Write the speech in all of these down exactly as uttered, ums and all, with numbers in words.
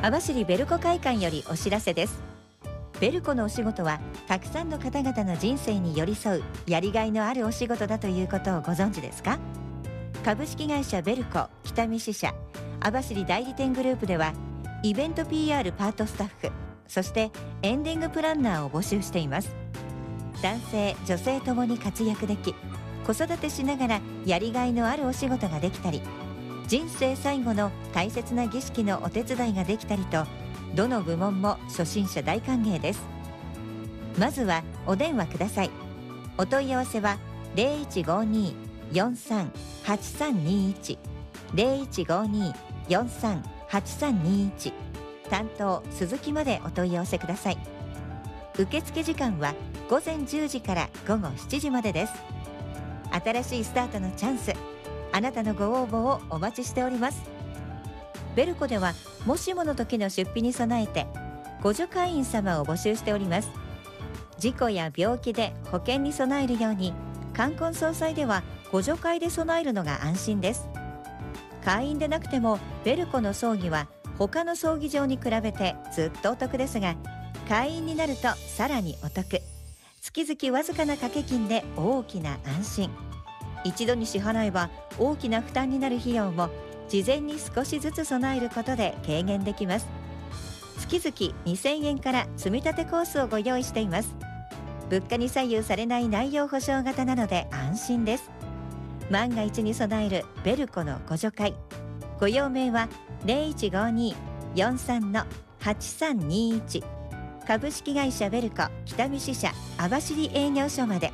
網走ベルコ会館よりお知らせです。ベルコのお仕事はたくさんの方々の人生に寄り添うやりがいのあるお仕事だということをご存知ですか？株式会社ベルコ北見支社網走代理店グループではイベント ピーアール パートスタッフ、そしてエンディングプランナーを募集しています。男性女性ともに活躍でき、子育てしながらやりがいのあるお仕事ができたり、人生最後の大切な儀式のお手伝いができたりと、どの部門も初心者大歓迎です。まずはお電話ください。お問い合わせは ゼロいちごに よんさん はちさんにいち ゼロいちごに よんさん はちさんにいち、担当鈴木までお問い合わせください。受付時間はごぜんじゅうじからごごしちじまでです。新しいスタートのチャンス、あなたのご応募をお待ちしております。ベルコではもしもの時の出費に備えて互助会員様を募集しております。事故や病気で保険に備えるように、冠婚葬祭では互助会で備えるのが安心です。会員でなくてもベルコの葬儀は他の葬儀場に比べてずっとお得ですが、会員になるとさらにお得。月々わずかな掛け金で大きな安心。一度に支払えば大きな負担になる費用も事前に少しずつ備えることで軽減できます。月々にせんえんから積み立てコースをご用意しています。物価に左右されない内容保証型なので安心です。万が一に備えるベルコの互助会、ご用命は ゼロいちごに よんさん はちさんにいち、株式会社ベルコ北見支社網走営業所まで。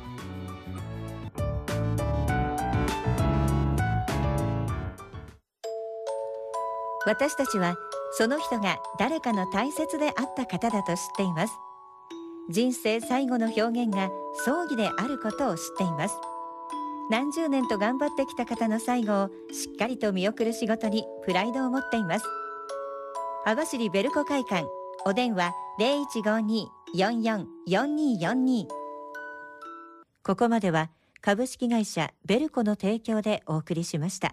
私たちはその人が誰かの大切であった方だと知っています。人生最後の表現が葬儀であることを知っています。何十年と頑張ってきた方の最後をしっかりと見送る仕事にプライドを持っています。網走ベルコ会館、お電話 ゼロいちごに よんよん よんによんに。 ここまでは株式会社ベルコの提供でお送りしました。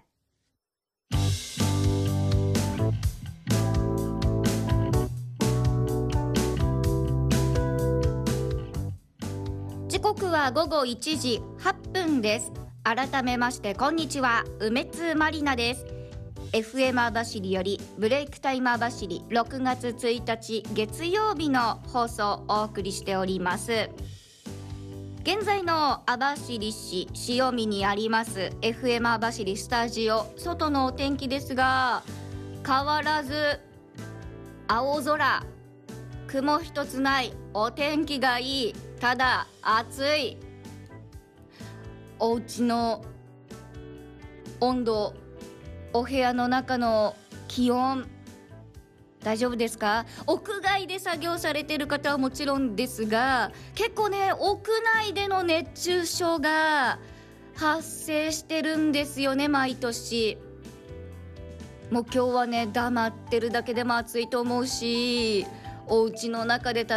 時刻はごごいちじはっぷんです。改めましてこんにちは、梅津まりなです。 エフエム 網走よりブレイクタイム網走ろくがつついたち月曜日の放送をお送りしております。現在の網走市潮見にあります エフエム 網走スタジオ、外のお天気ですが変わらず青空、雲一つない、お天気がいい、ただ暑い。お家の温度、お部屋の中の気温大丈夫ですか？屋外で作業されている方はもちろんですが、結構ね屋内での熱中症が発生してるんですよね、毎年。もう今日はね黙ってるだけでも暑いと思うし、お家の中で